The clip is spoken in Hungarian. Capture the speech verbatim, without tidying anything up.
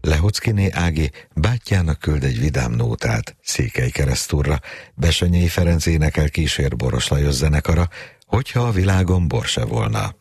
Lehockiné Ági bátyjának küld egy vidám nótát Székelykeresztúrra, Bessenyei Ferenc énekel kísér Boros Lajos zenekara, Hogyha a világon bor se volna.